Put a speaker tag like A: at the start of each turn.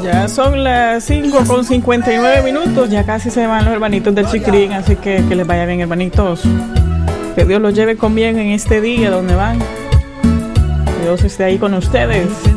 A: Ya son las 5:59. Ya casi se van los hermanitos del Chicrín. Así que les vaya bien, hermanitos. Que Dios los lleve con bien en este día donde van. Que Dios esté ahí con ustedes.